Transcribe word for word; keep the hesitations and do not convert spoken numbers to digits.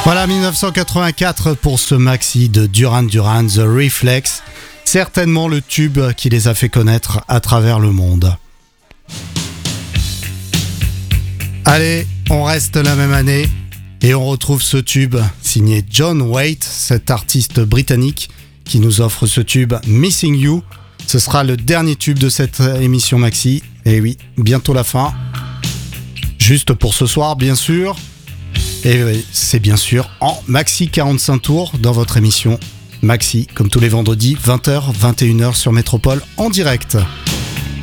Voilà, dix-neuf cent quatre-vingt-quatre pour ce maxi de Duran Duran, The Reflex. Certainement le tube qui les a fait connaître à travers le monde. Allez, on reste la même année et on retrouve ce tube signé John Waite, cet artiste britannique qui nous offre ce tube Missing You. Ce sera le dernier tube de cette émission maxi. Et oui, bientôt la fin. Juste pour ce soir, bien sûr. Et oui, c'est bien sûr en maxi quarante-cinq tours dans votre émission Maxi, comme tous les vendredis, vingt heures, vingt et une heures sur Métropole en direct.